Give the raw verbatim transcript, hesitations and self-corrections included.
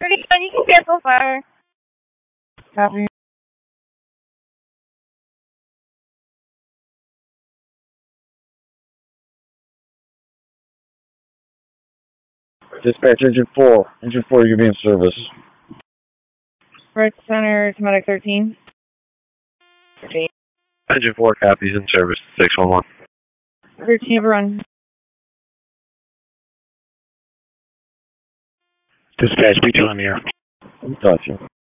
thirty-one, you can cancel fire. Copy. Dispatch engine four. Engine four, you're being service. Red Center, Automatic thirteen. thirteen. Engine four copies in service, six one one. thirteen, everyone. Dispatch, B two on the air. Gotcha.